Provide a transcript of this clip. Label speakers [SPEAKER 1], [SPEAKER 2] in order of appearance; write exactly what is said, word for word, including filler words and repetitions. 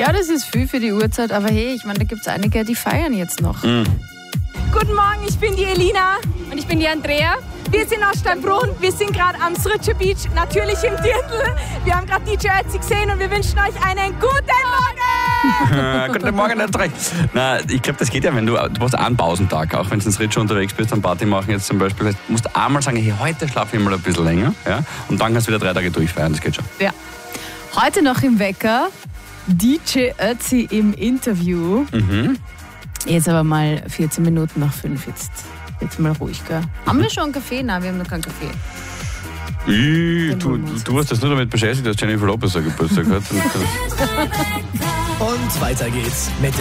[SPEAKER 1] Ja, das ist viel für die Uhrzeit, aber hey, ich meine, da gibt es einige, die feiern jetzt noch.
[SPEAKER 2] Mhm.
[SPEAKER 3] Guten Morgen, ich bin die Elina. Und ich bin die Andrea. Wir sind aus Steinbrunn, wir sind gerade am Sritsche Beach, natürlich im Dirndl. Wir haben gerade D J Ötzi gesehen und wir wünschen euch einen guten Morgen!
[SPEAKER 2] Guten Morgen, nicht recht. Na, ich glaube, das geht ja, wenn du, du brauchst einen Pausentag, auch wenn du ins Ritsch unterwegs bist, dann Party machen jetzt zum Beispiel. Du musst einmal sagen, hey, heute schlafe ich mal ein bisschen länger, ja, und dann kannst du wieder drei Tage durchfeiern, das geht schon.
[SPEAKER 1] Ja. Heute noch im Wecker, D J Ötzi im Interview.
[SPEAKER 2] Mhm.
[SPEAKER 1] Jetzt aber mal vierzehn Minuten nach fünf, jetzt, jetzt mal ruhig, gell? Haben wir schon einen Kaffee? Nein, wir haben noch keinen Kaffee.
[SPEAKER 2] Ich, du, du, du hast das nur damit beschäftigt, dass Jennifer Lopez Geburtstag hat.
[SPEAKER 4] Und weiter geht's mit